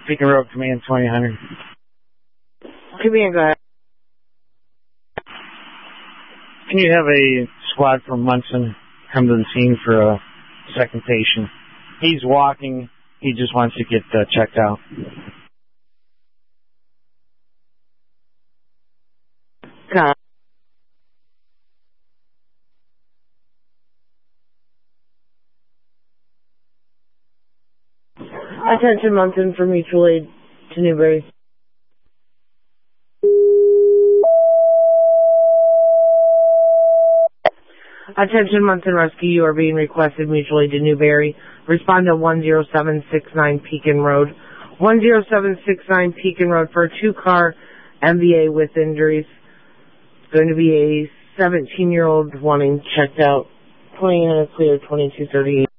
Beacon Road, Command 2000. Command, go ahead. Can you have a squad from Munson come to the scene for a second patient? He's walking. He just wants to get checked out. Got Attention Munson for mutual aid to Newberry. Attention Munson Rescue, you are being requested mutual aid to Newberry. Respond to 10769 Pekin Road. 10769 Pekin Road for a 2-car MVA with injuries. It's going to be a 17-year-old wanting checked out. 20 minutes clear, 2238.